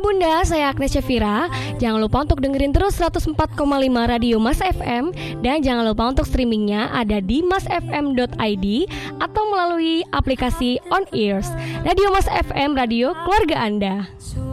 Bunda, saya Agnes Syafira. Jangan lupa untuk dengerin terus 104,5 Radio Mas FM. Dan jangan lupa untuk streamingnya ada di masfm.id atau melalui aplikasi On Ears. Radio Mas FM, radio keluarga Anda.